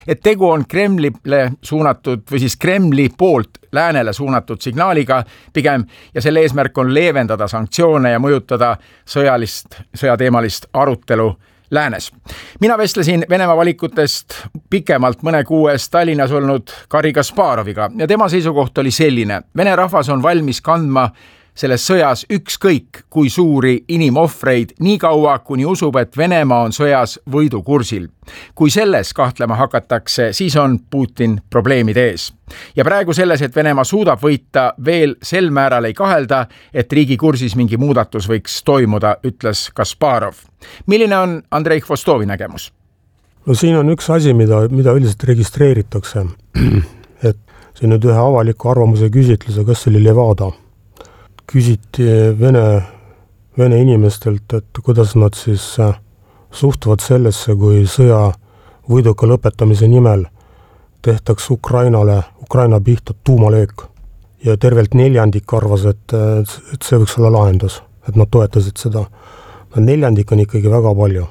et tegu on Kremlile suunatud või siis Kremli poolt läänele suunatud signaaliga pigem ja selle eesmärk on leevendada sanktsioone ja mõjutada sõjateemalist arutelu läänes. Mina vestlesin Venemaa valikutest pikemalt mõne kuu eest Tallinnas olnud Garri Kasparoviga ja tema seisukoht oli selline. Vene rahvas on valmis kandma selles sõjas ükskõik kui suuri inimohvreid nii kaua, kuni usub, et Venemaa on sõjas võidukursil. Kui selles kahtlema hakatakse, siis on Putin probleemide ees. Ja praegu selles, et Venemaa suudab võita, veel sel määral ei kahelda, et riigi kursis mingi muudatus võiks toimuda, ütles Kasparov. Milline on Andrei Khvostovi nägemus? No siin on üks asi, mida üldiselt registreeritakse. Et siin nüüd ühe avaliku arvamuse küsitluse, kas see oli Levada, küsiti Vene inimestelt, et kuidas nad siis suhtuvad sellesse, kui sõja võiduka lõpetamise nimel tehtaks Ukraina pihta tuumalöök. Ja tervelt 4% arvas, et see võiks olla lahendus, et nad toetasid seda. 4% on ikkagi väga palju.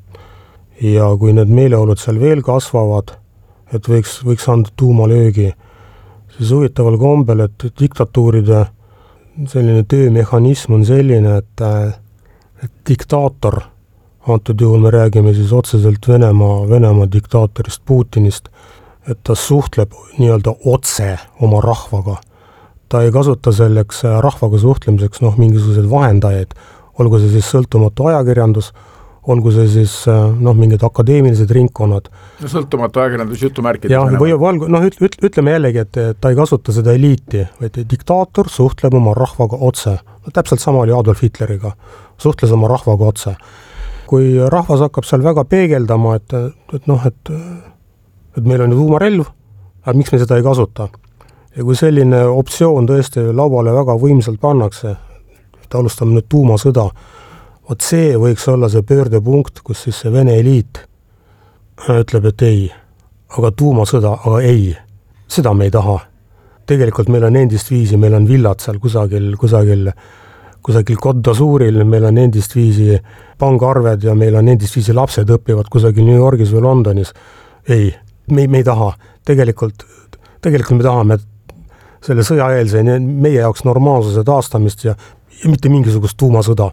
Ja kui need meeleolud seal veel kasvavad, et võiks anda tuumalöögi, siis huvitaval kombel, et diktatuuride selline töömehhanism on selline, et diktaator, antud juhul me räägime siis otseselt Venemaa diktaatorist Putinist, et ta suhtleb nii-öelda otse oma rahvaga. Ta ei kasuta selleks rahvaga suhtlemiseks mingisuguseid vahendajaid, olgu see siis sõltumatu ajakirjandus, olgu see siis mingid akadeemilised ringkonnad. No sõltumatu ajakirjandus jutumärkides. Ja, ütleme jällegi, et ta ei kasuta seda eliiti, vaid diktaator suhtleb oma rahvaga otse. Täpselt sama oli Adolf Hitleriga, suhtles oma rahvaga otse. Kui rahvas hakkab seal väga peegeldama, et meil on ju tuumarelv, aga miks me seda ei kasuta? Ja kui selline optsioon tõesti lauale väga võimsalt pannakse, et alustame nüüd tuumasõda, vot see võiks olla see pöördepunkt, kus siis see Vene eliit ütleb, et ei, aga tuumasõda, aga ei, seda me ei taha. Tegelikult meil on endist viisi, meil on villad seal kusagil Côte d'Azuril, meil on endist viisi pangaarved ja meil on endist viisi lapsed õpivad kusagil New Yorgis või Londonis. Ei, me ei taha. Tegelikult me tahame selle sõjaeelse meie jaoks normaalsuse taastamist ja mitte mingisugust tuumasõda.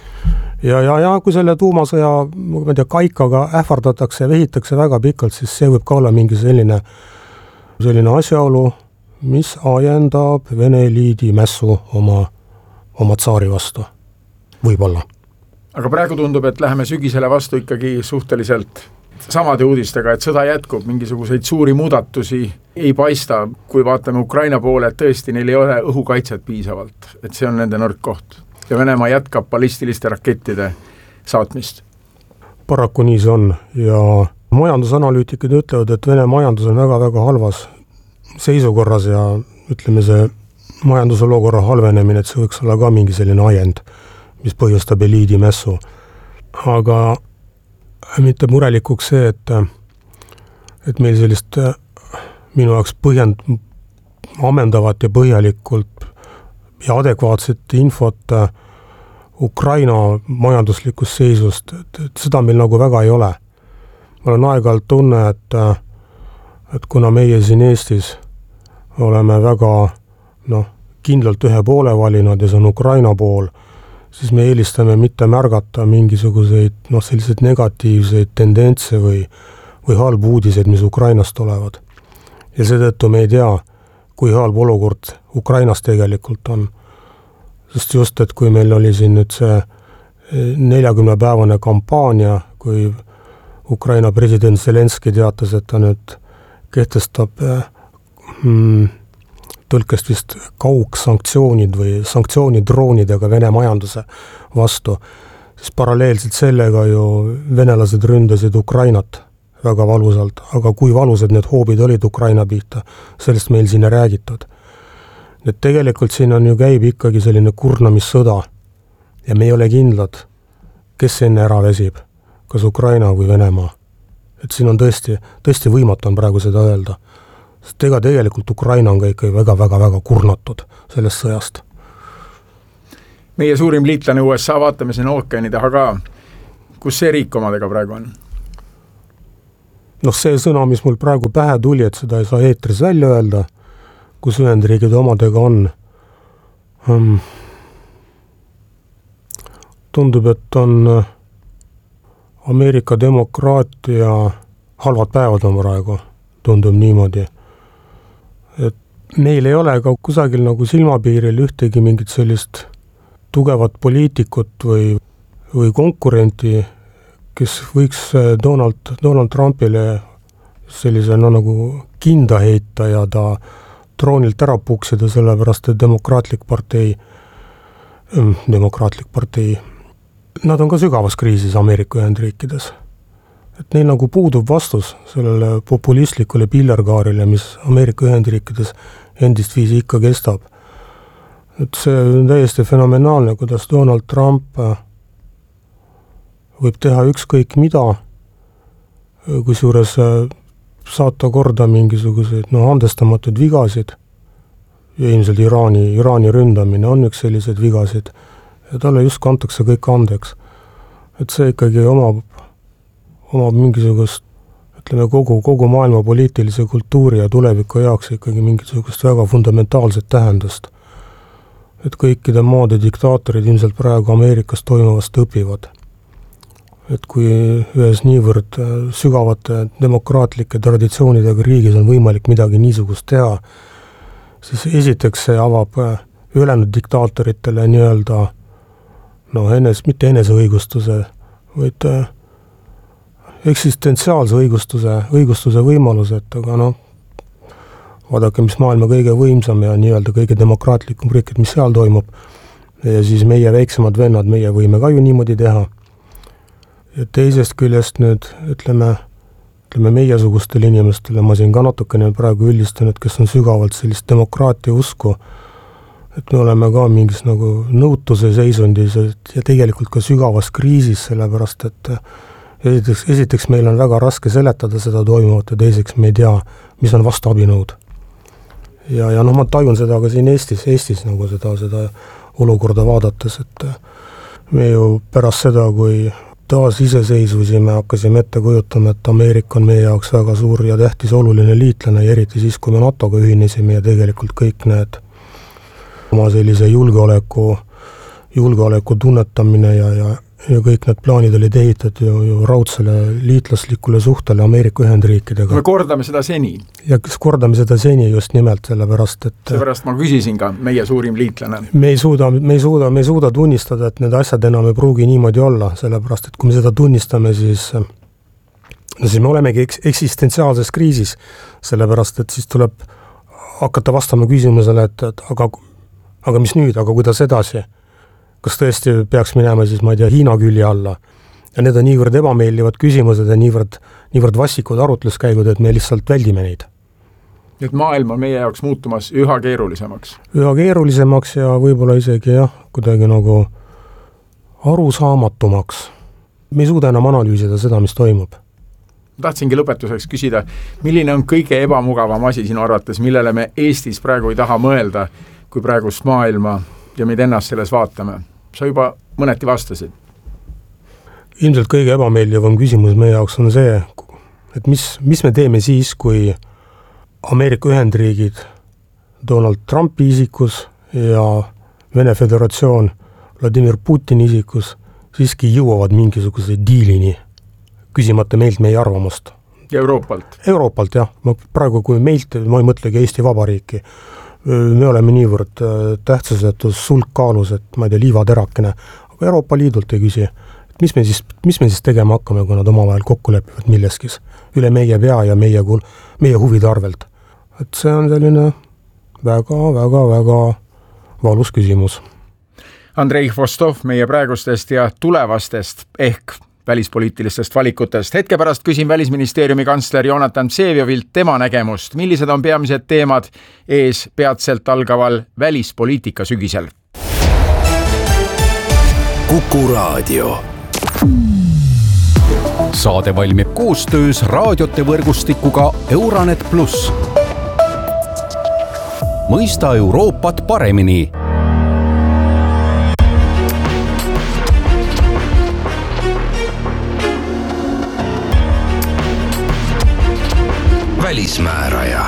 Ja kui selle tuumasõja kaikaga ähvardatakse ja vehitakse väga pikalt, siis see võib ka olla mingi selline asjaolu, mis ajendab Vene eliidi mässu oma tsaari vastu. Võib-olla. Aga praegu tundub, et läheme sügisele vastu ikkagi suhteliselt samade uudistega, et sõda jätkub, mingisuguseid suuri muudatusi ei paista, kui vaatame Ukraina poole, et tõesti neil ei ole õhukaitset piisavalt, et see on nende nõrk koht. Ja Venemaa jätkab ballistiliste rakettide saatmist. Paraku nii see on ja majandusanalüütikid ütlevad, et Vene majandus on väga-väga halvas seisukorras ja ütleme see majandusolukorra halvenemine, et see võiks olla ka mingi selline ajend, mis põhjustab eliidi mässu. Aga mitte murelikuks see, et meil sellist minu jaoks ammendavat ja põhjalikult ja adekvaatset infot Ukraina majanduslikust seisust, et seda meil nagu väga ei ole. Mul on aeg-ajalt tunne, et kuna meie siin Eestis oleme väga kindlalt ühe poole valinud ja see on Ukraina pool, siis me eelistame mitte märgata mingisuguseid selliseid negatiivseid tendentse või halbu uudiseid, mis Ukrainast tulevad. Ja seetõttu me ei tea, kui halb olukord Ukrainas tegelikult on. Sest just, et kui meil oli siin nüüd see 40-päevane kampaania, kui Ukraina president Zelenski teatas, et ta nüüd kehtestab tõlkest vist kaugsanktsioonid või sanktsioonidroonidega Vene majanduse vastu, siis paralleelselt sellega ju venelased ründasid Ukrainat väga valusalt, aga kui valusad need hoobid olid Ukraina pihta, sellest meil siin ei räägitud. Et tegelikult siin on ju käib ikkagi selline kurnamissõda ja me ei ole kindlad, kes enne ära vesib, kas Ukraina või Venemaa. Et siin on tõesti võimatu on praegu seda öelda. Sest tegelikult Ukraina on ka ikka väga-väga-väga kurnatud sellest sõjast. Meie suurim liitlane USA, vaatame siin ookeani taha ka. Kus see riik omadega praegu on? see sõna, mis mul praegu pähe tuli, et seda ei saa eetris välja öelda, kus Ühendriigid omadega on. Tundub, et on Ameerika demokraatia halvad päevad on praegu, tundub niimoodi. Et meil ei ole ka kusagil nagu silmapiiril ühtegi mingit sellist tugevat poliitikut või konkurenti, kes võiks Donald Trumpile sellise nagu kinda heita ja ta troonilt ära puksida, sellepärast et demokraatlik partei, nad on ka sügavas kriisis Ameerika Ühendriikides. Et neil nagu puudub vastus sellele populistlikule pillergaarile, mis Ameerika Ühendriikides endist viisi ikka kestab. Et see on täiesti fenomenaalne, kuidas Donald Trump võib teha ükskõik mida, kusjuures saata korda mingisuguseid andestamatuid vigasid ja ilmselt Iraani ründamine on üks selliseid vigasid ja talle just kantakse kõik andeks. Et see ikkagi omab mingisugust, ütleme, kogu maailma poliitilise kultuuri ja tuleviku jaoks ikkagi mingisugust väga fundamentaalset tähendust. Et kõikide maade diktaatorid ilmselt praegu Ameerikas toimuvast õpivad. Et kui ühes niivõrd sügavate demokraatlike traditsioonidega riigis on võimalik midagi niisugust teha, siis esiteks see avab ülejäänud diktaatoritele nii-öelda mitte eneseõigustuse, vaid eksistentsiaalse õigustuse võimalused, aga vaadake, mis maailma kõige võimsam ja nii-öelda kõige demokraatlikum riik, mis seal toimub. Ja siis meie väiksemad vennad, meie võime ka ju niimoodi teha. Ja teisest küljest nüüd, ütleme meiesugustele inimestele, ma siin ka natukene praegu üldistan, et kes on sügavalt sellist demokraatia usku, et me oleme ka mingis nagu nõutuse seisundis ja tegelikult ka sügavas kriisis, sellepärast, et esiteks meil on väga raske seletada seda toimuvat ja teiseks me ei tea, mis on vastaabinõud. Ja ma tajun seda ka siin Eestis nagu seda olukorda vaadates, et me ju pärast seda, kui taas iseseisvusime, hakkasime ette kujutama, et Ameerika on meie jaoks väga suur ja tähtis oluline liitlane ja eriti siis, kui me NATO-ga ühinesime ja tegelikult kõik need oma sellise julgeoleku tunnetamine ja kõik need plaanid olid ehitatud ju raudsele liitlaslikule suhtele Ameerika Ühendriikidega. Me kordame seda seni. Ja kordame seda seni just nimelt, sellepärast, et seepärast ma küsisin ka meie suurim liitlane. Me ei suuda tunnistada, et need asjad enam ei pruugi niimoodi olla, sellepärast, et kui me seda tunnistame, siis me olemegi eksistentsiaalses kriisis, sellepärast, et siis tuleb hakata vastama küsimusele, et aga mis nüüd, aga kuidas edasi? Kas tõesti peaks minema siis, ma ei tea, Hiina külje alla? Ja need on niivõrd ebameeldivad küsimused ja niivõrd vassikud arutluskäigud, et me lihtsalt väldime neid. Et maailm on meie jaoks muutumas üha keerulisemaks. Üha keerulisemaks ja võib-olla isegi kuidagi nagu arusaamatumaks. Me ei suuda enam analüüsida seda, mis toimub. Tahtsingi lõpetuseks küsida, milline on kõige ebamugavam asi sinu arvates, millele me Eestis praegu ei taha mõelda, kui praegust maailma ja meid ennast selles vaatame? Sa juba mõneti vastasid. Ilmselt kõige ebameeldivam küsimus meie jaoks on see, et mis me teeme siis, kui Ameerika Ühendriigid Donald Trumpi isikus ja Vene Föderatsioon Vladimir Putini isikus siiski jõuavad mingisuguse diilini, küsimata meilt meie arvamust. Ja Euroopalt? Euroopalt, jah. Praegu, kui meilt, ma ei mõtlegi Eesti Vabariiki, me oleme niivõrd tähtsusetus sulkkaalus, et ma ei tea, liivaterakene, aga Euroopa Liidult ei küsi, et mis me siis tegema hakkame, kui nad omavahel kokku lepivad milleskis üle meie pea ja meie huvide arvelt. Et see on selline väga valus küsimus. Andrei Hvostov meie praegustest ja tulevastest ehk välispoliitilistest valikutest. Hetke pärast küsin Välisministeeriumi kantsler Jonatan Vseviovilt tema nägemust, millised on peamised teemad ees peatselt algaval välispoliitika sügisel. Kuku Raadio. Saade valmib koostöös raadiote võrgustikuga Euranet Plus. Mõista Euroopat paremini. Välismääraja.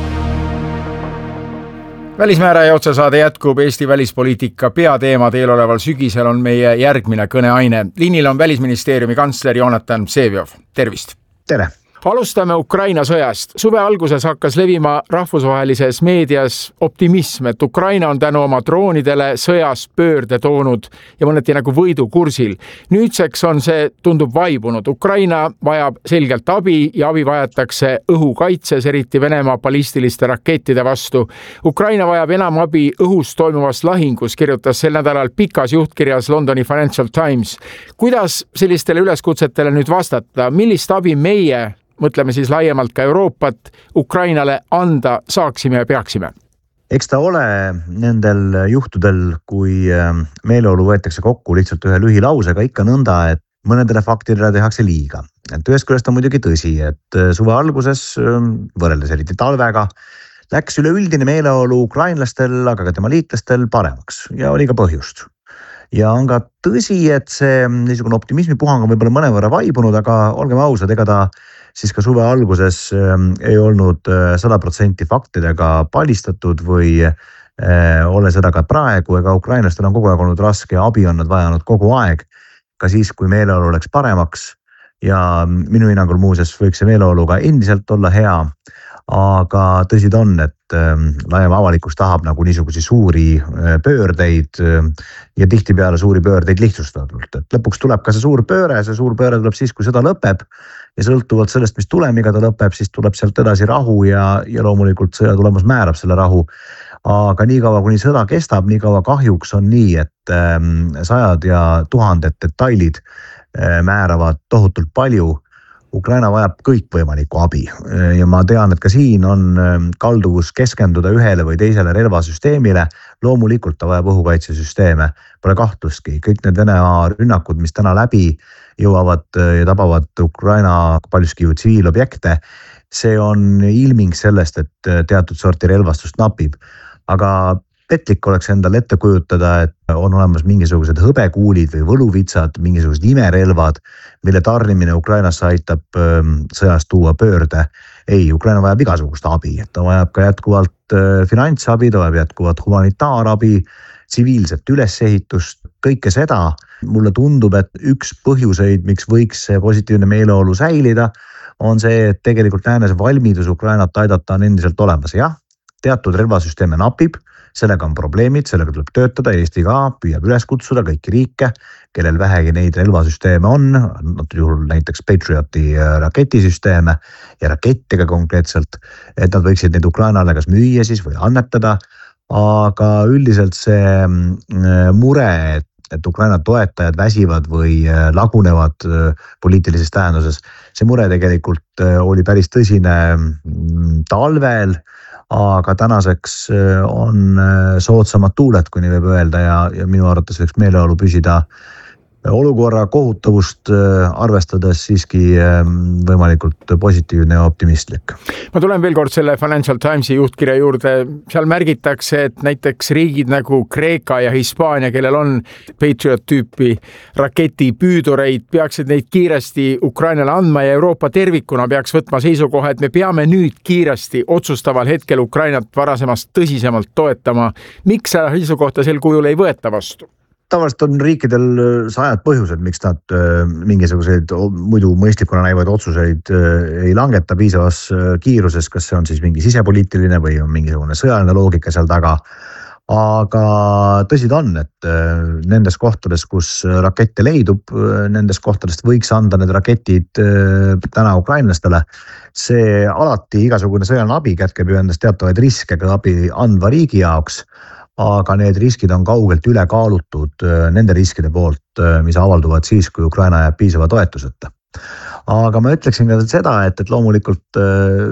Välismääraja otsesaade jätkub Eesti välispoliitika peateemad eeloleval sügisel on meie järgmine kõneaine. Liinil on Välisministeeriumi kantsler Jonatan Vseviov. Tervist! Tere! Alustame Ukraina sõjast. Suve alguses hakkas levima rahvusvahelises meedias optimism, et Ukraina on tänu oma droonidele sõjas pöörde toonud ja mõneti nagu võidukursil. Nüüdseks on see tundub vaibunud. Ukraina vajab selgelt abi ja abi vajatakse õhukaitses, eriti Venemaa ballistiliste rakettide vastu. Ukraina vajab enam abi õhus toimuvas lahingus, kirjutas sel nädalal pikas juhtkirjas Londoni Financial Times. Kuidas sellistele üleskutsetele nüüd vastata? Millist abi meie, mõtleme siis laiemalt ka Euroopat, Ukrainale anda saaksime ja peaksime? Eks ta ole nendel juhtudel, kui meeleolu võetakse kokku lihtsalt ühe lühilausega ikka nõnda, et mõnedele faktidele tehakse liiga. Et ühest küljest on muidugi tõsi, et suve alguses võrreldes eriti talvega läks üleüldine meeleolu ukrainlastel, aga ka tema liitlastel paremaks ja oli ka põhjust. Ja on ka tõsi, et see niisugune optimismipuhang on võib-olla mõnevõrra vaibunud, aga olgem ausad, ega ta siis ka suve alguses ei olnud 100% faktidega pallistatud või ole seda ka praegu, ega ukrainlastel on kogu aeg olnud raske ja abi on nad vajanud kogu aeg, ka siis, kui meeleolu läks paremaks ja minu hinnangul muuseas võiks see meeleolu ka endiselt olla hea, aga tõsi ta on, et laiem avalikkus tahab nagu niisugusi suuri pöördeid ja tihtipeale suuri pöördeid lihtsustatult, et lõpuks tuleb ka see suur pööre tuleb siis, kui sõda lõpeb ja sõltuvalt sellest, mis tulemiga ta lõpeb, siis tuleb sealt edasi rahu ja loomulikult sõja tulemus määrab selle rahu. Aga nii kaua, kuni sõda kestab, nii kaua kahjuks on nii, et sajad ja tuhanded detailid määravad tohutult palju. Ukraina vajab kõikvõimalikku abi ja ma tean, et ka siin on kalduvus keskenduda ühele või teisele relvasüsteemile. Loomulikult ta vajab õhukaitsesüsteeme, pole kahtlustki. Kõik need Venemaa rünnakud, mis täna läbi jõuavad ja tabavad Ukraina paljuski ju tsiviilobjekte, see on ilming sellest, et teatud sorti relvastust napib. Aga petlik oleks endal ette kujutada, et on olemas mingisugused hõbekuulid või võluvitsad, mingisugused imerelvad, mille tarnimine Ukrainasse aitab sõjast tuua pöörde. Ei, Ukraina vajab igasugust abi, ta vajab ka jätkuvalt finantsabi, ta vajab jätkuvalt humanitaarabi, tsiviilset ülesehitust, kõike seda. Mulle tundub, et üks põhjuseid, miks võiks see positiivne meeleolu säilida, on see, et tegelikult läänes valmidus Ukrainat aidata on endiselt olemas. Jah, teatud relvasüsteeme napib, sellega on probleemid, sellega tuleb töötada, Eesti ka püüab üles kutsuda kõiki riike, kellel vähegi neid relvasüsteeme on, juhul näiteks Patrioti raketisüsteeme ja rakettiga konkreetselt, et nad võiksid neid Ukrainale kas müüa siis või annetada, aga üldiselt see mure, et Ukraina toetajad väsivad või lagunevad poliitilises tähenduses, see mure tegelikult oli päris tõsine talvel, aga tänaseks on soodsamad tuuled, kui nii võib öelda ja minu arvates võiks meeleolu püsida olukorra kohutavust arvestades siiski võimalikult positiivne ja optimistlik. Ma tulen veel kord selle Financial Timesi juhtkirja juurde. Seal märgitakse, et näiteks riigid nagu Kreeka ja Hispaania, kellel on Patriot tüüpi raketipüüdureid, peaksid neid kiiresti Ukrainale andma ja Euroopa tervikuna peaks võtma seisukoha, et me peame nüüd kiiresti otsustaval hetkel Ukrainat varasemast tõsisemalt toetama. Miks seda seisukohta sel kujul ei võeta vastu? Tavaliselt on riikidel sajad põhjused, miks nad mingisuguseid muidu mõistlikuna näivaid otsuseid ei langeta piisavas kiiruses, kas see on siis mingi sisepoliitiline või on mingisugune sõjaline loogika seal taga. Aga tõsi ta on, et nendes kohtades, kus rakette leidub, nendes kohtadest võiks anda need raketid täna ukrainlastele. See alati igasugune sõjaline abi kätkeb ju endast teatavaid riske ka abi andva riigi jaoks. Aga need riskid on kaugelt üle kaalutud nende riskide poolt, mis avalduvad siis, kui Ukraina jääb piisava toetuseta. Aga ma ütleksin ka seda, et loomulikult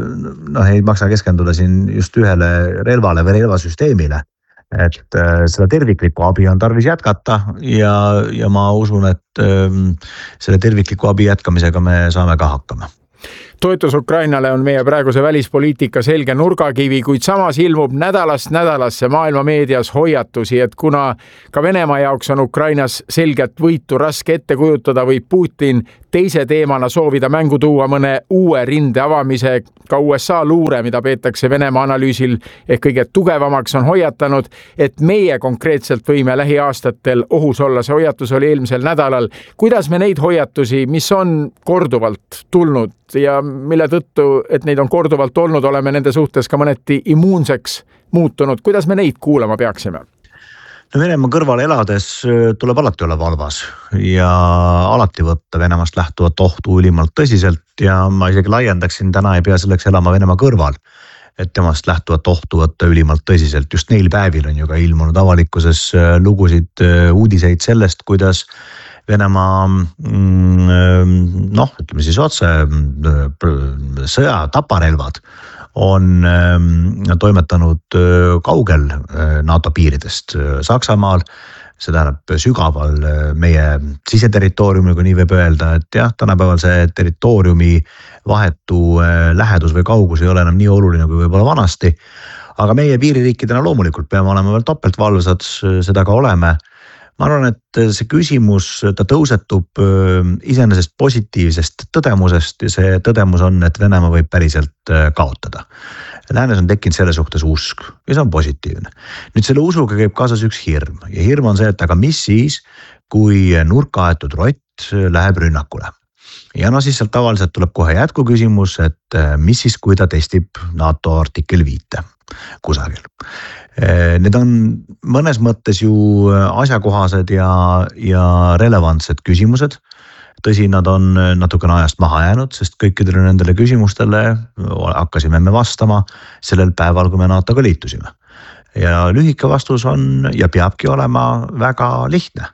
ei maksa keskenduda siin just ühele relvale või relvasüsteemile. Et seda terviklikku abi on tarvis jätkata ja ma usun, et selle tervikliku abi jätkamisega me saame ka hakkama. Toetus Ukrainale on meie praeguse välispoliitika selge nurgakivi, kuid samas ilmub nädalast nädalasse maailma meedias hoiatusi, et kuna ka Venemaa jaoks on Ukrainas selgelt võitu raske ette kujutada, võib Putin teise teemana soovida mängu tuua mõne uue rinde avamise. Ka USA luure, mida peetakse Venemaa analüüsil ehk kõige tugevamaks, on hoiatanud, et meie konkreetselt võime lähiaastatel ohus olla. See hoiatus oli eelmisel nädalal. Kuidas me neid hoiatusi, mis on korduvalt tulnud ja mille tõttu, et neid on korduvalt olnud, oleme nende suhtes ka mõneti immuunseks muutunud, kuidas me neid kuulama peaksime? No Venemaa kõrval elades tuleb alati olla valvas ja alati võtta Venemaast lähtuvat ohtu ülimalt tõsiselt ja ma isegi laiendaksin, täna ei pea selleks elama Venemaa kõrval, et temast lähtuvat ohtu võtta ülimalt tõsiselt. Just neil päevil on ju ka ilmunud avalikkuses lugusid, uudiseid sellest, kuidas Venemaa, ütleme siis otse, sõja taparelvad on toimetanud kaugel NATO piiridest Saksamaal, see tähendab sügaval meie siseterritooriumil, kui nii võib öelda, et jah, tänapäeval see territooriumi vahetu lähedus või kaugus ei ole enam nii oluline kui võib-olla vanasti, aga meie piiririikidena loomulikult peame olema veel topeltvalvsad, seda ka oleme. Ma arvan, et see küsimus, ta tõusetub iseenesest positiivsest tõdemusest ja see tõdemus on, et Venemaa võib päriselt kaotada. Läänes on tekkinud selle suhtes usk ja see on positiivne. Nüüd selle usuga käib kaasas üks hirm ja hirm on see, et aga mis siis, kui nurka aetud rott läheb rünnakule. Ja no siis sealt tavaliselt tuleb kohe jätkuküsimus, et mis siis, kui ta testib NATO artikkel 5 kusagil. Need on mõnes mõttes ju asjakohased ja relevantsed küsimused. Tõsi, nad on natukene ajast maha jäänud, sest kõikidele nendele küsimustele hakkasime me vastama sellel päeval, kui me NATO-ga liitusime. Ja lühike vastus on ja peabki olema väga lihtne.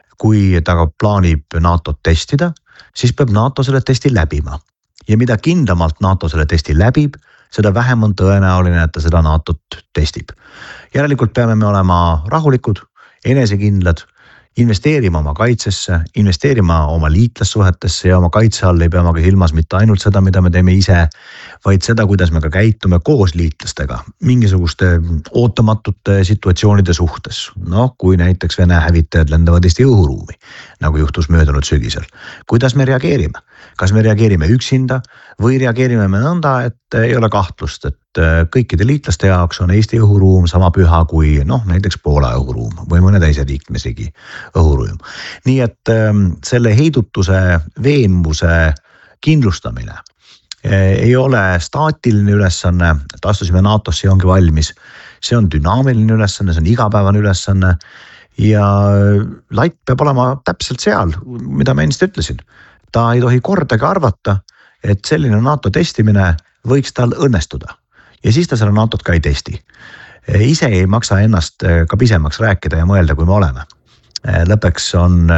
Kui ta plaanib NATO-t testida, siis peab NATO selle testi läbima. Ja mida kindlamalt NATO selle testi läbib, seda vähem on tõenäoline, et ta seda NATO-t testib. Järelikult peame me olema rahulikud, enesekindlad, investeerima oma kaitsesse, investeerima oma liitlassuhetesse ja oma kaitse all ei peame ka silmas mitte ainult seda, mida me teeme ise, vaid seda, kuidas me ka käitume koos liitlastega mingisuguste ootamatute situatsioonide suhtes. No, kui näiteks Vene hävitajad lendavad Eesti õhuruumi, nagu juhtus möödunud sügisel. Kuidas me reageerime? Kas me reageerime üksinda või reageerime me nõnda, et ei ole kahtlust, et kõikide liitlaste jaoks on Eesti õhuruum sama püha kui näiteks Poola õhuruum või mõne teise liikmesriigi õhuruum. Nii et selle heidutuse veenvuse kindlustamine ei ole staatiline ülesanne, et astusime NATO-sse ja ongi valmis. See on dünaamiline ülesanne, see on igapäevane ülesanne ja latt peab olema täpselt seal, mida ma ennist ütlesin. Ta ei tohi kordagi arvata, et selline NATO testimine võiks tal õnnestuda. Ja siis ta selle NATO-t ka ei testi. Ise ei maksa ennast ka pisemaks rääkida ja mõelda, kui me oleme. Lõpeks on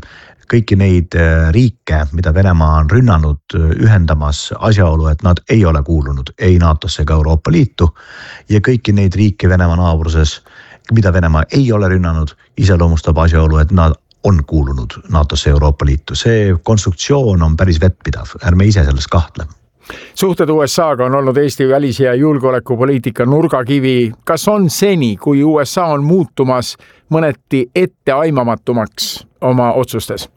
kõiki neid riike, mida Venemaa on rünnanud, ühendamas asjaolu, et nad ei ole kuulunud ei NATO-sse ega Euroopa Liitu ja kõiki neid riike Venemaa naabruses, mida Venemaa ei ole rünnanud, iseloomustab asjaolu, et nad on kuulunud NATO-sse Euroopa Liitu. See konstruktsioon on päris vettpidav, ärme ise sellest kahtle. Suhted USA-ga on olnud Eesti välis- ja julgeolekupoliitika nurgakivi. Kas on seni, kui USA on muutumas mõneti etteaimamatumaks oma otsustes?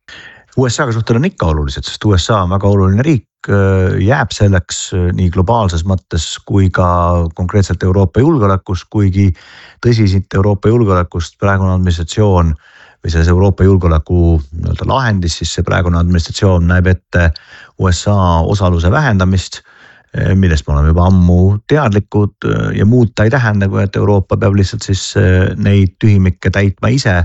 USA-ga suhted on ikka olulised, sest USA on väga oluline riik, jääb selleks nii globaalses mõttes kui ka konkreetselt Euroopa julgeolekus, kuigi tõsiselt Euroopa julgeolekust praegune administratsioon või selles Euroopa julgeoleku lahendis, siis see praegune administratsioon näeb ette USA osaluse vähendamist, millest me oleme juba ammu teadlikud ja muud ta ei tähenda, kui et Euroopa peab lihtsalt siis neid tühimikke täitma ise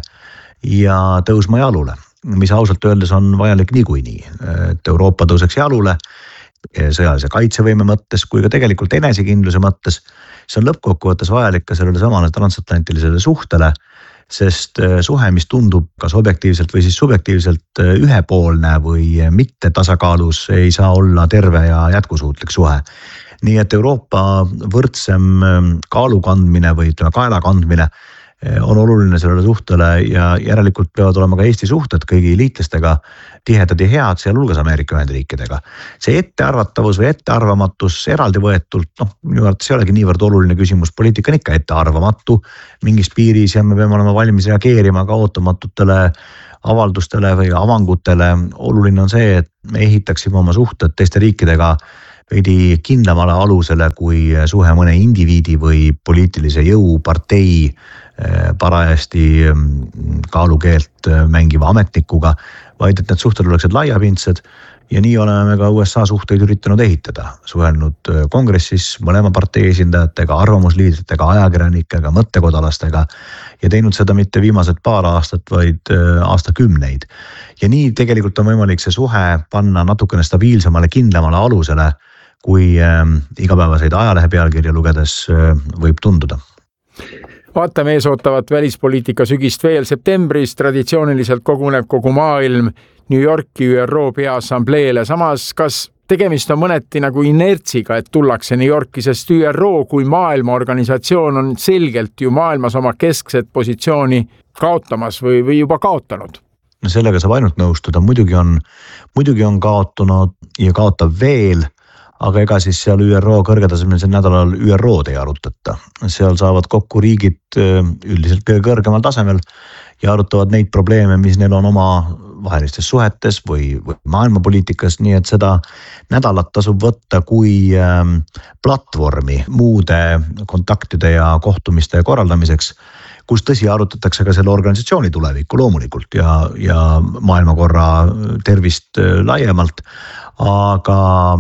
ja tõusma jalule, mis ausalt öeldes on vajalik niikuinii, et Euroopa tõuseks jalule sõjalise kaitsevõime mõttes kui ka tegelikult enesekindluse mõttes. See on lõppkokkuvõttes vajalik ka sellele samale transatlantilisele suhtele, sest suhe, mis tundub kas objektiivselt või siis subjektiivselt ühepoolne või mitte tasakaalus, ei saa olla terve ja jätkusuutlik suhe. Nii et Euroopa võrdsem kaalukandmine või kaela kandmine on oluline sellele suhtele ja järelikult peavad olema ka Eesti suhted kõigi liitlastega tihedad ja head, sealhulgas Ameerika Ühendriikidega. See ettearvatavus või ettearvamatus eraldi võetult, minu arvates ei olegi niivõrd oluline küsimus, poliitika on ikka ettearvamatu mingis piiris ja me peame olema valmis reageerima ka ootamatutele avaldustele või avangutele. Oluline on see, et me ehitaksime oma suhted teiste riikidega veidi kindlamale alusele kui suhe mõne indiviidi või poliitilise jõu, partei, parajasti kaalukeelt mängiva ametnikuga, vaid et need suhted oleksid laiapindsed ja nii oleme me ka USA suhteid üritanud ehitada, suhelnud kongressis mõlema partei esindajatega, arvamusliidritega, ajakirjanikega, mõttekodalastega ja teinud seda mitte viimased paar aastat, vaid aastakümneid. Ja nii tegelikult on võimalik see suhe panna natukene stabiilsemale, kindlamale alusele, kui igapäevaseid ajalehe pealkirja lugedes võib tunduda. Vaatame eesootavat välispoliitika sügist veel. Septembris traditsiooniliselt koguneb kogu maailm New Yorki ÜRO Peaassambleele. Samas, kas tegemist on mõneti nagu inertsiga, et tullakse New Yorki, sest ÜRO kui maailmaorganisatsioon on selgelt ju maailmas oma keskset positsiooni kaotamas või juba kaotanud? No sellega saab ainult nõustuda. Muidugi on kaotunud ja kaotab veel, aga ega siis seal ÜRO kõrgetasemelisel nädalal ÜRO-d ei arutata. Seal saavad kokku riigid üldiselt kõige kõrgemal tasemel ja arutavad neid probleeme, mis neil on oma vahelistes suhetes või maailmapoliitikas, nii et seda nädalat tasub võtta kui platvormi muude kontaktide ja kohtumiste korraldamiseks, kus tõsi arutatakse ka selle organisatsiooni tulevikku loomulikult ja maailmakorra tervist laiemalt, aga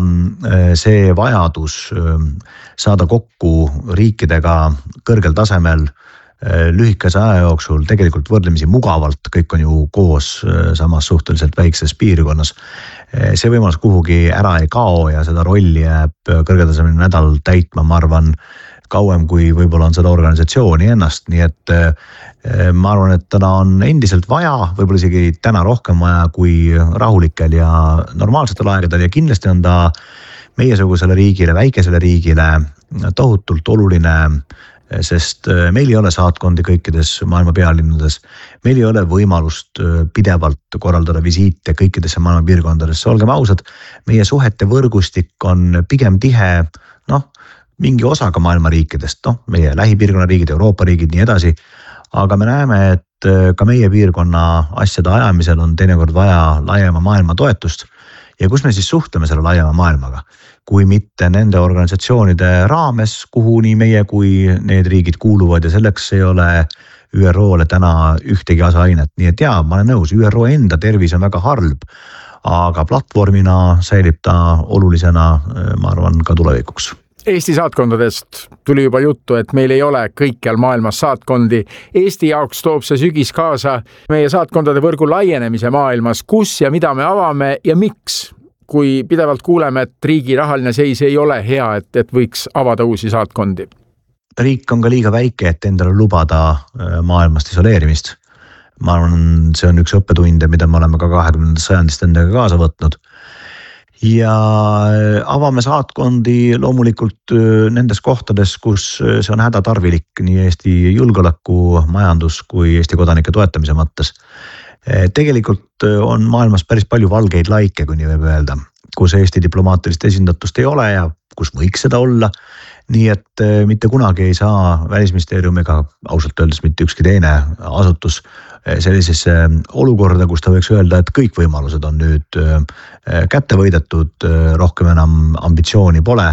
see vajadus saada kokku riikidega kõrgel tasemel lühikese aja jooksul tegelikult võrdlemisi mugavalt, kõik on ju koos samas suhteliselt väikses piirkonnas. See võimalus kuhugi ära ei kao ja seda rolli jääb kõrgetasemeline nädal täitma, ma arvan, kauem kui võib-olla on seda organisatsiooni ennast, nii et ma arvan, et täna on endiselt vaja, võib-olla isegi täna rohkem vaja kui rahulikel ja normaalsetel aegadel ja kindlasti on ta meiesugusele riigile, väikesele riigile tohutult oluline, sest meil ei ole saatkondi kõikides maailma pealinnades, meil ei ole võimalust pidevalt korraldada visiite kõikidesse maailma piirkondadesse, olgem ausad, meie suhete võrgustik on pigem tihe, mingi osaga maailma riikidest, meie lähipiirkonna riigid, Euroopa riigid, nii edasi, aga me näeme, et ka meie piirkonna asjade ajamisel on teinekord vaja laiema maailma toetust ja kus me siis suhtleme selle laiema maailmaga, kui mitte nende organisatsioonide raames, kuhu nii meie kui need riigid kuuluvad ja selleks ei ole ÜRO-le täna ühtegi aseainet, nii et ma olen nõus, ÜRO enda tervis on väga halb, aga platvormina säilib ta olulisena, ma arvan, ka tulevikuks. Eesti saatkondadest tuli juba juttu, et meil ei ole kõikjal maailmas saatkondi. Eesti jaoks toob see sügis kaasa meie saatkondade võrgu laienemise maailmas, kus ja mida me avame ja miks, kui pidevalt kuuleme, et riigi rahaline seis ei ole hea, et võiks avada uusi saatkondi. Riik on ka liiga väike, et endale lubada maailmast isoleerimist. Ma arvan, see on üks õppetunde, mida me oleme ka 20. sajandist endaga kaasa võtnud. Ja avame saatkondi loomulikult nendes kohtades, kus see on hädatarvilik nii Eesti julgeoleku, majandus kui Eesti kodanike toetamise mõttes. Tegelikult on maailmas päris palju valgeid laike, kui nii võib öelda, kus Eesti diplomaatilist esindatust ei ole ja kus võiks seda olla. Nii et mitte kunagi ei saa Välisministeerium ega ausalt öeldes mitte ükski teine asutus sellisesse olukorda, kus ta võiks öelda, et kõik võimalused on nüüd kätte võidetud, rohkem enam ambitsiooni pole.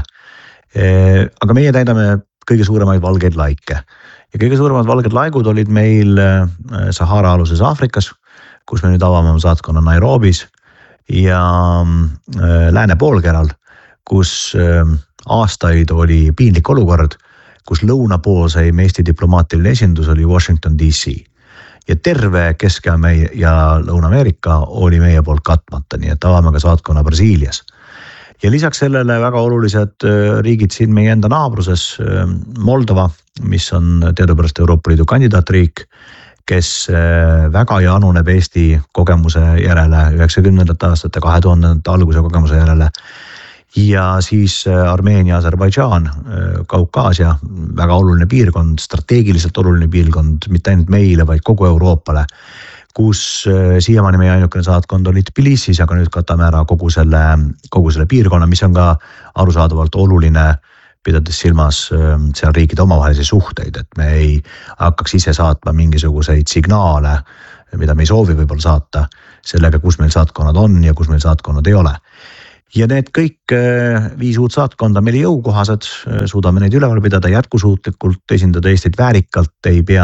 Aga meie täidame kõige suuremaid valgeid laike ja kõige suuremad valged laigud olid meil Sahara-aluses Aafrikas, kus me nüüd avame saatkonna Nairobis ja lääne poolkeral, kus aastaid oli piinlik olukord, kus lõunapoolseim Eesti diplomaatiline esindus oli Washington DC ja terve Kesk- ja Lõuna-Ameerika oli meie poolt katmata, nii et avame ka saatkonna Brasiilias. Ja lisaks sellele väga olulised riigid siin meie enda naabruses, Moldova, mis on teadupärast Euroopa Liidu kandidaatriik, kes väga januneb Eesti kogemuse järele, 90. aastate, 2000. alguse kogemuse järele. ja siis Armeenia, Aserbaidžaan, Kaukaasia, väga oluline piirkond, strateegiliselt oluline piirkond, mitte ainult meile, vaid kogu Euroopale, kus siiamaani meie ainukene saatkond oli Tbilisis, aga nüüd katame ära kogu selle piirkonna, mis on ka arusaadavalt oluline, pidades silmas seal riikide omavahelisi suhteid, et me ei hakkaks ise saatma mingisuguseid signaale, mida me ei soovi võib-olla saata sellega, kus meil saatkonnad on ja kus meil saatkonnad ei ole. Ja need kõik 5 uut saatkonda meile jõukohased, suudame neid üleval pidada jätkusuutlikult, esindada Eestit väärikalt, ei pea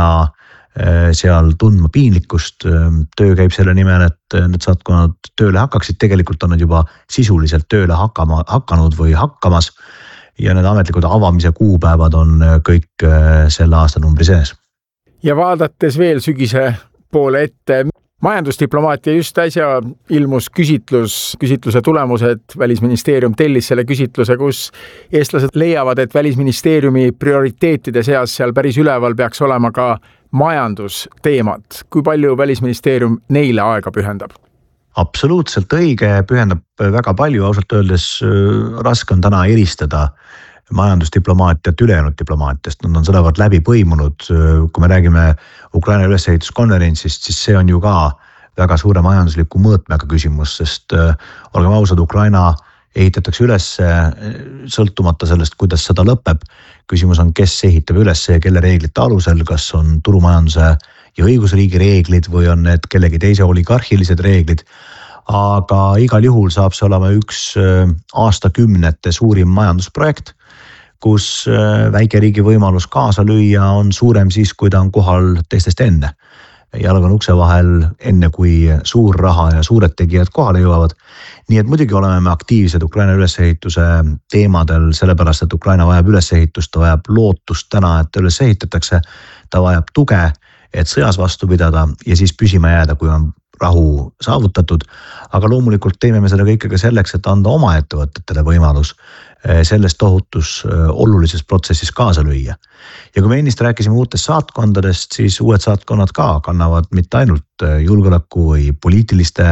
seal tundma piinlikkust, töö käib selle nimel, et need saatkonnad tööle hakkaksid, tegelikult on nad juba sisuliselt tööle hakanud või hakkamas ja need ametlikud avamise kuupäevad on kõik selle aastanumbri sees. Ja vaadates veel sügise poole ette, majandusdiplomaatia just äsja ilmus küsitluse tulemused, Välisministeerium tellis selle küsitluse, kus eestlased leiavad, et Välisministeeriumi prioriteetide seas seal päris üleval peaks olema ka majandusteemad. Kui palju Välisministeerium neile aega pühendab? Absoluutselt õige, pühendab väga palju, ausalt öeldes raske on täna eristada majandusdiplomaatiat ülejäänud diplomaatiast, nad on sedavõrd läbi põimunud, kui me räägime Ukraina ülesehituskonverentsist, siis see on ju ka väga suure majandusliku mõõtmega küsimus, sest olgem ausad, Ukraina ehitatakse üles sõltumata sellest, kuidas seda lõpeb. Küsimus on, kes ehitab üles ja kelle reeglite alusel, kas on turumajanduse ja õigusriigi reeglid või on need kellegi teise oligarhilised reeglid. Aga igal juhul saab see olema üks aastakümnete suurim majandusprojekt, kus väikeriigi võimalus kaasa lüüa on suurem siis, kui ta on kohal teistest enne. Jalg on ukse vahel enne, kui suur raha ja suured tegijad kohale jõuavad. Nii et muidugi oleme me aktiivsed Ukraina ülesehituse teemadel, sellepärast, et Ukraina vajab ülesehitust, ta vajab lootust täna, et üles ehitatakse, ta vajab tuge, et sõjas vastu pidada ja siis püsima jääda, kui on rahu saavutatud, aga loomulikult teeme me seda kõike ka selleks, et anda oma ettevõtetele võimalus selles tohutus olulises protsessis kaasa lüüa. Ja kui me ennist rääkisime uutest saatkondadest, siis uued saatkonnad ka kannavad mitte ainult julgeoleku või poliitiliste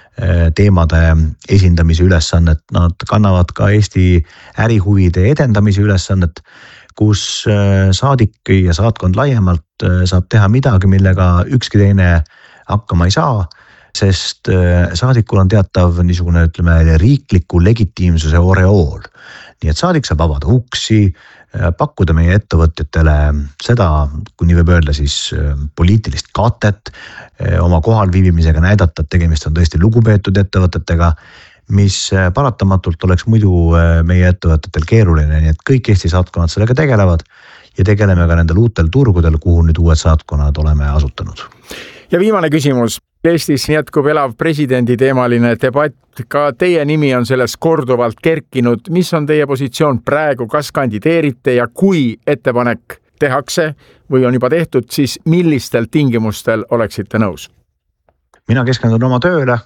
teemade esindamise ülesannet, nad kannavad ka Eesti ärihuvide edendamise ülesannet, kus saadik ja saatkond laiemalt saab teha midagi, millega ükski teine hakkama ei saa, sest saadikul on teatav niisugune, ütleme, riikliku legitiimsuse oreool. Nii et saadik saab avada uksi, pakkuda meie ettevõtjatele seda, kui nii võib öelda, siis poliitilist katet, oma kohal viibimisega näidata, et tegemist on tõesti lugupeetud ettevõtetega, mis paratamatult oleks muidu meie ettevõtetel keeruline, nii et kõik Eesti saatkonnad sellega tegelevad ja tegeleme ka nendel uutel turgudel, kuhu nüüd uued saatkonnad oleme asutanud. Ja viimane küsimus. Eestis jätkub elav presidendi teemaline debatt. Ka teie nimi on selles korduvalt kerkinud. Mis on teie positsioon praegu, kas kandideerite ja kui ettepanek tehakse või on juba tehtud, siis millistel tingimustel oleksite nõus? Mina keskendun oma tööle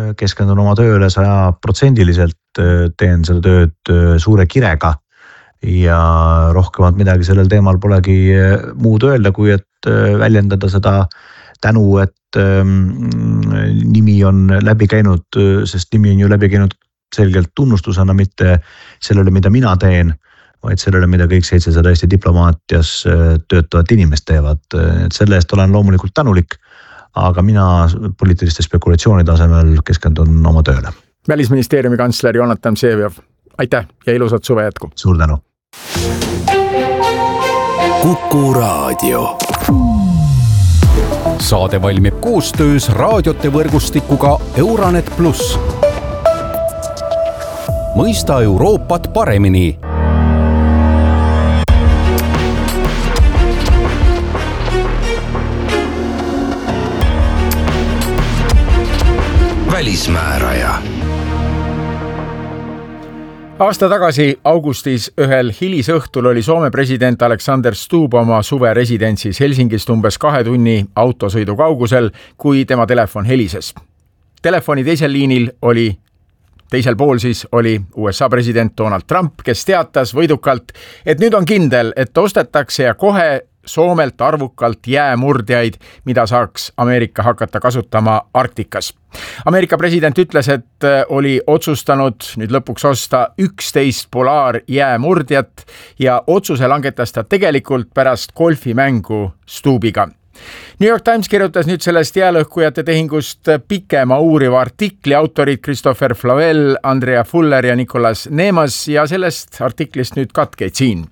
100%, teen seda tööd suure kirega ja rohkemat midagi sellel teemal polegi muud öelda, kui et väljendada seda tänu, et nimi on läbi käinud, sest nimi on ju läbi käinud selgelt tunnustusena mitte sellele, mida mina teen, vaid sellele, mida kõik 700 Eesti diplomaatias töötavad inimest teevad. Et selle eest olen loomulikult tänulik, aga mina poliitiliste spekulatsioonide asemel keskendun oma tööle. Välisministeeriumi kantsler Jonatan Vseviov, aitäh ja ilusat suve jätku! Suur tänu! Kuku Raadio. Saade valmib koostöös raadiote võrgustikuga Euranet Plus. Mõista Euroopat paremini. Välismääraja. Aasta tagasi augustis ühel hilisõhtul oli Soome president Alexander Stubb oma suveresidentsis Helsingist umbes 2 tunni autosõidu kaugusel, kui tema telefon helises. Telefoni teisel pool siis oli USA president Donald Trump, kes teatas võidukalt, et nüüd on kindel, et ostetakse ja kohe Soomelt arvukalt jäämurdjaid, mida saaks Ameerika hakata kasutama Arktikas. Ameerika president ütles, et oli otsustanud nüüd lõpuks osta 11 polaarjäämurdjat ja otsuse langetas ta tegelikult pärast golfimängu Stubiga. New York Times kirjutas nüüd sellest jäälõhkujate tehingust pikema uuriva artikli, autorid Christopher Flavel, Andrea Fuller ja Nicolas Nemas ja sellest artiklist nüüd katkeid siin.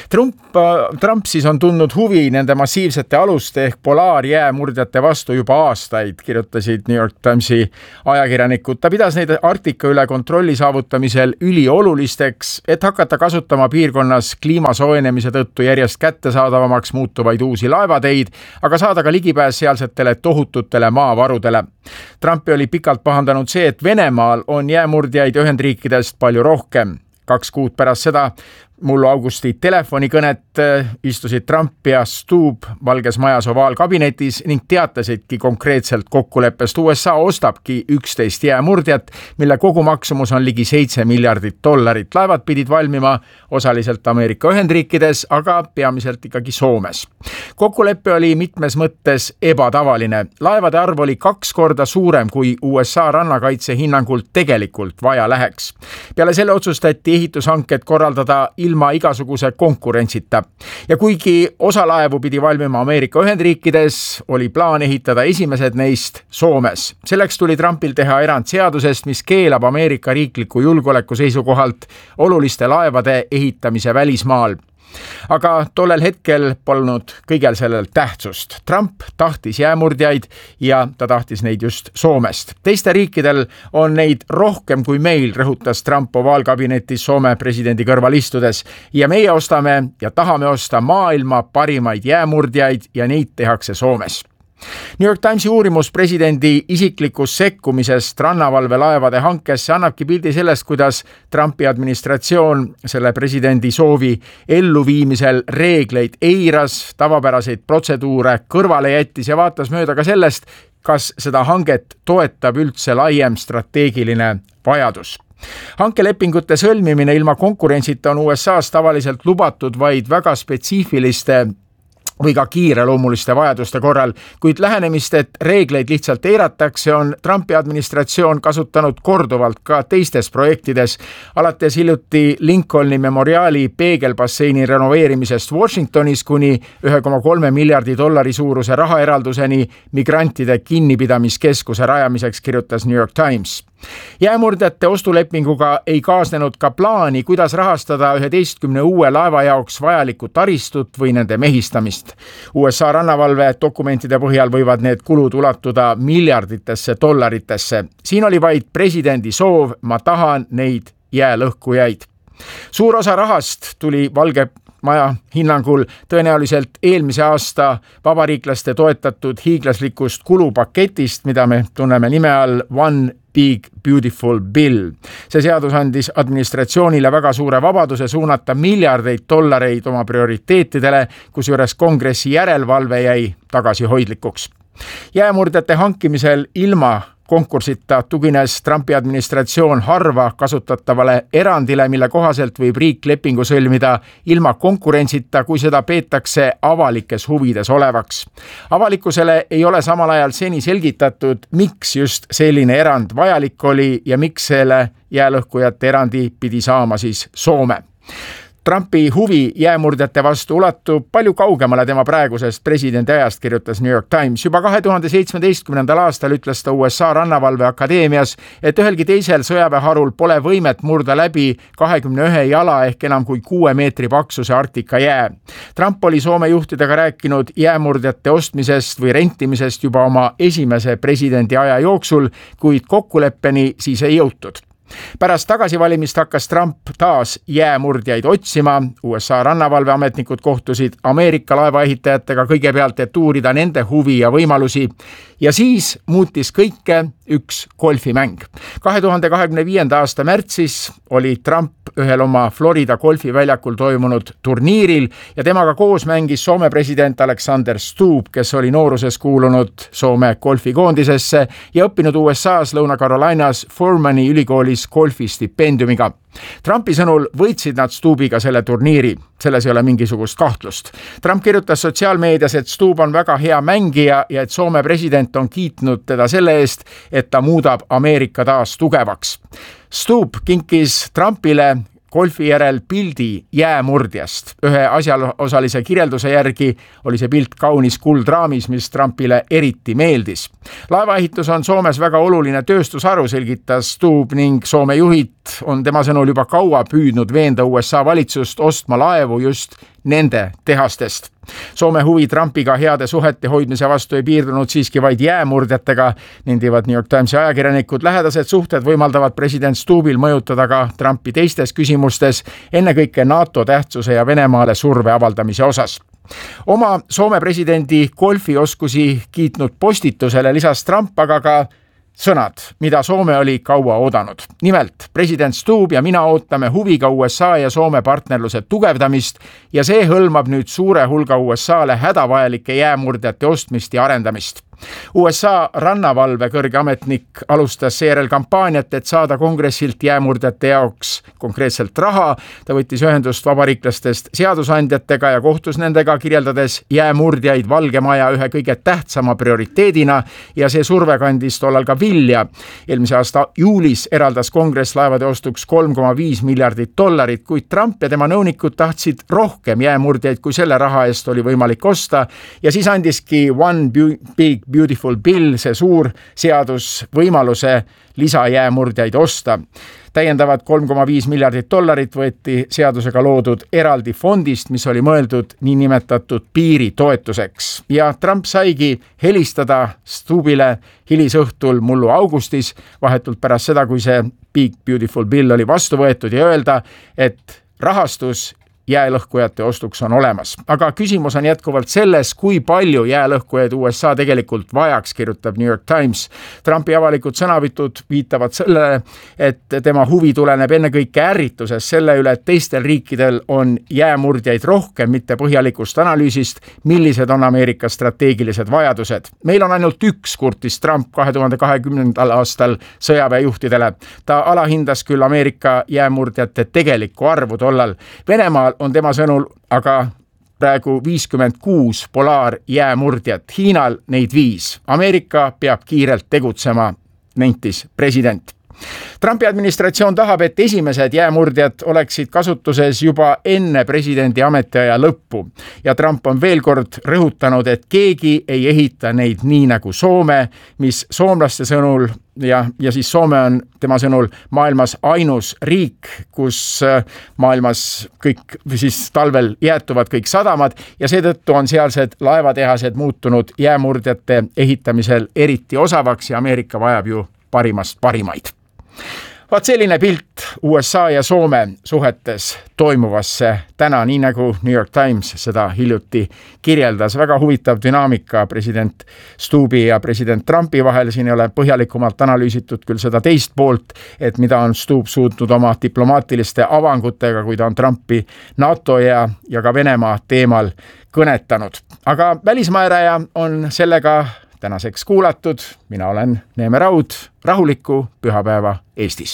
Trump siis on tundnud huvi nende massiivsete aluste ehk polaarjäämurdjate vastu juba aastaid, kirjutasid New York Timesi ajakirjanikud. Ta pidas neid Arktika üle kontrolli saavutamisel üliolulisteks, et hakata kasutama piirkonnas kliima soojenemise tõttu järjest kättesaadavamaks muutuvaid uusi laevateid, aga saada ka ligipääs sealsetele tohututele maavarudele. Trumpi oli pikalt pahandanud see, et Venemaal on jäämurdjaid Ühendriikidest palju rohkem. 2 kuud pärast seda mullu augusti telefonikõnet istusid Trump ja Stub Valges Majas ovaalkabinetis ning teatasidki konkreetselt kokkuleppest. USA ostabki 11 jäämurdjat, mille kogumaksumus on ligi $7 miljardit. Laevad pidid valmima osaliselt Ameerika Ühendriikides, aga peamiselt ikkagi Soomes. Kokkulepe oli mitmes mõttes ebatavaline. Laevade arv oli 2 korda suurem, kui USA rannakaitse hinnangult tegelikult vaja läheks. Peale selle otsustati ehitushanked korraldada ilma igasuguse konkurentsita. Ja kuigi osa laevu pidi valmima Ameerika Ühendriikides, oli plaan ehitada esimesed neist Soomes. Selleks tuli Trumpil teha erand seadusest, mis keelab Ameerika riikliku julgeoleku seisukohalt oluliste laevade ehitamise välismaal. Aga tollel hetkel polnud kõigel sellel tähtsust. Trump tahtis jäämurdjaid ja ta tahtis neid just Soomest. Teiste riikidel on neid rohkem kui meil, rõhutas Trump ovaalkabinetis Soome presidendi kõrval istudes. Ja meie ostame ja tahame osta maailma parimaid jäämurdjaid ja neid tehakse Soomes. New York Timesi uurimus presidendi isiklikus sekkumisest rannavalvelaevade hankesse annabki pildi sellest, kuidas Trumpi administratsioon selle presidendi soovi elluviimisel reegleid eiras, tavapäraseid protseduure kõrvale jättis ja vaatas mööda ka sellest, kas seda hanget toetab üldse laiem strateegiline vajadus. Hankelepingute sõlmimine ilma konkurentsita on USA's tavaliselt lubatud vaid väga spetsiifiliste või ka kiireloomuliste vajaduste korral, kuid lähenemist, et reegleid lihtsalt eiratakse, on Trumpi administratsioon kasutanud korduvalt ka teistes projektides, alates hiljuti Lincolni memoriaali peegelbasseini renoveerimisest Washingtonis kuni $1,3 miljardi suuruse rahaeralduseni migrantide kinnipidamiskeskuse rajamiseks, kirjutas New York Times. Jäämurdjate ostulepinguga ei kaasnenud ka plaani, kuidas rahastada 11 uue laeva jaoks vajalikku taristut või nende mehistamist. USA rannavalve dokumentide põhjal võivad need kulud ulatuda miljarditesse dollaritesse. Siin oli vaid presidendi soov, ma tahan neid jээлõhkujaid. Suur osa rahast tuli Valge Maja hinnangul tõenäoliselt eelmise aasta vabariiklaste toetatud hiiglaslikust kulupaketist, mida me tunneme nime all One Big Beautiful Bill. See seadus andis administratsioonile väga suure vabaduse suunata miljardeid dollareid oma prioriteetidele, kusjuures kongressi järelevalve jäi tagasihoidlikuks. Jäämurdjate hankimisel ilma konkursita tugines Trumpi administratsioon harva kasutatavale erandile, mille kohaselt võib riik lepingu sõlmida ilma konkurentsita, kui seda peetakse avalikes huvides olevaks. Avalikkusele ei ole samal ajal seni selgitatud, miks just selline erand vajalik oli ja miks selle jäälõhkujate erandi pidi saama siis Soome. Trumpi huvi jäämurdjate vastu ulatub palju kaugemale tema praegusest presidendi ajast, kirjutas New York Times. Juba 2017. aastal ütles ta USA rannavalve akadeemias, et ühelgi teisel sõjaväeharul pole võimet murda läbi 21 jala ehk enam kui 6 meetri paksuse Arktika jää. Trump oli Soome juhtidega rääkinud jäämurdjate ostmisest või rentimisest juba oma esimese presidendi aja jooksul, kuid kokkuleppeni siis ei jõutud. Pärast tagasivalimist hakkas Trump taas jäämurdjaid otsima. USA rannavalveametnikud kohtusid Ameerika laevaehitajatega kõigepealt, et uurida nende huvi ja võimalusi. Ja siis muutis kõike üks golfimäng. 2025. aasta märtsis oli Trump ühel oma Florida golfiväljakul toimunud turniiril ja temaga koos mängis Soome president Alexander Stubb, kes oli nooruses kuulunud Soome golfikoondisesse ja õppinud USA's Lõuna-Carolinas Furmani ülikoolis Londis golfistipendiumiga. Trumpi sõnul võitsid nad Stubbiga selle turniiri, selles ei ole mingisugust kahtlust. Trump kirjutas sotsiaalmeedias, et Stubb on väga hea mängija ja et Soome president on kiitnud teda selle eest, et ta muudab Ameerika taas tugevaks. Stubb kinkis Trumpile golfi järel pildi jäämurdjast. Ühe asjaosalise kirjelduse järgi oli see pilt kaunis kuldraamis, mis Trumpile eriti meeldis. Laevaehitus on Soomes väga oluline tööstusharu, selgitas Stubb ning Soome juhid on tema sõnul juba kaua püüdnud veenda USA valitsust ostma laevu just nende tehastest. Soome huvi Trumpiga heade suhete hoidmise vastu ei piirdunud siiski vaid jäämurdjatega, nendivad New York Timesi ajakirjanikud. Lähedased suhted võimaldavad president Stubbil mõjutada ka Trumpi teistes küsimustes, ennekõike NATO tähtsuse ja Venemaale surve avaldamise osas. Oma Soome presidendi golfioskusi kiitnud postitusele lisas Trump aga ka sõnad, mida Soome oli kaua oodanud. Nimelt, president Stubb ja mina ootame huviga USA ja Soome partnerluse tugevdamist ja see hõlmab nüüd suure hulga USA-le hädavajalike jäämurdjate ostmist ja arendamist. USA rannavalve kõrge ametnik alustas seejärel kampaaniat, et saada kongressilt jäämurdjate jaoks konkreetselt raha. Ta võttis ühendust vabariiklastest seadusandjatega ja kohtus nendega, kirjeldades jäämurdjaid Valge Maja ühe kõige tähtsama prioriteedina ja see surve kandis tollal ka vilja. Eelmise aasta juulis eraldas kongress laevade ostuks $3,5 miljardit, kuid Trump ja tema nõunikud tahtsid rohkem jäämurdjaid, kui selle raha eest oli võimalik osta ja siis andiski One Big Beautiful Bill, see suur seadus, võimaluse lisajäämurdjaid osta. Täiendavad $3,5 miljardit võeti seadusega loodud eraldi fondist, mis oli mõeldud niinimetatud piiritoetuseks. Ja Trump saigi helistada Stubbile hilisõhtul mullu augustis, vahetult pärast seda, kui see Big Beautiful Bill oli vastu võetud ja öelda, et rahastus jäälõhkujate ostuks on olemas. Aga küsimus on jätkuvalt selles, kui palju jäälõhkujaid USA tegelikult vajaks, kirjutab New York Times. Trumpi avalikud sõnavitud viitavad sellele, et tema huvi tuleneb ennekõike ärrituses selle üle, et teistel riikidel on jäämurdjaid rohkem, mitte põhjalikust analüüsist, millised on Ameerika strateegilised vajadused. Meil on ainult üks, kurtis Trump 2020. aastal sõjaväejuhtidele. Ta alahindas küll Ameerika jäämurdjate tegelikku arvu tollal. Venemaal on tema sõnul aga praegu 56 polaarjäämurdjat, Hiinal neid 5. Ameerika peab kiirelt tegutsema, nentis president. Trumpi administratsioon tahab, et esimesed jäämurdjad oleksid kasutuses juba enne presidendi ametiaja lõppu. Ja Trump on veel kord rõhutanud, et keegi ei ehita neid nii nagu Soome, mis soomlaste sõnul ja siis Soome on tema sõnul maailmas ainus riik, kus maailmas kõik siis talvel jäätuvad kõik sadamad ja seetõttu on sealsed laevatehased muutunud jäämurdjate ehitamisel eriti osavaks ja Ameerika vajab ju parimast parimaid. Vaat selline pilt USA ja Soome suhetes toimuvasse täna, nii nagu New York Times seda hiljuti kirjeldas. Väga huvitav dünaamika president Stubbi ja president Trumpi vahel. Siin ei ole põhjalikumalt analüüsitud küll seda teist poolt, et mida on Stubb suutnud oma diplomaatiliste avangutega, kui ta on Trumpi NATO ja ka Venemaa teemal kõnetanud. Aga välismääraja on sellega tänaseks kuulatud. Mina olen Neeme Raud. Rahulikku pühapäeva Eestis.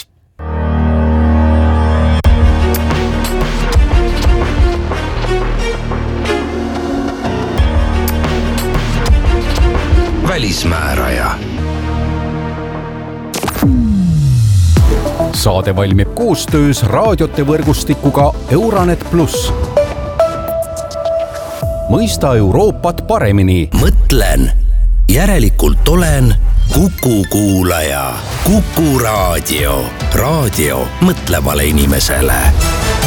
Välismääraja. Saade valmib koostöös raadiote võrgustikuga Euranet Plus. Mõista Euroopat paremini. Mõtlen, järelikult olen Kuku kuulaja. Kuku raadio. Raadio mõtlevale inimesele.